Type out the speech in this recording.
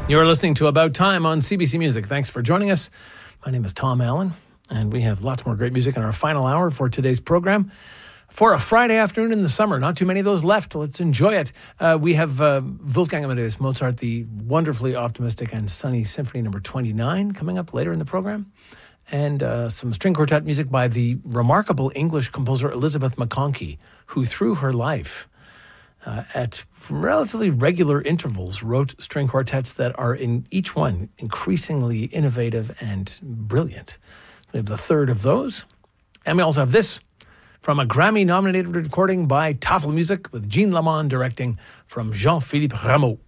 You're listening to About Time on CBC Music. Thanks for joining us. My name is Tom Allen, and we have lots more great music in our final hour for today's program. For a Friday afternoon in the summer, not too many of those left. Let's enjoy it. We have Wolfgang Amadeus Mozart, the wonderfully optimistic and sunny Symphony No. 29 coming up later in the program. And some string quartet music by the remarkable English composer Elizabeth McConkie, who through her life at relatively regular intervals, wrote string quartets that are in each one increasingly innovative and brilliant. We have the third of those. And we also have this from a Grammy-nominated recording by Tafel Music with Jean Lamond directing from Jean-Philippe Rameau.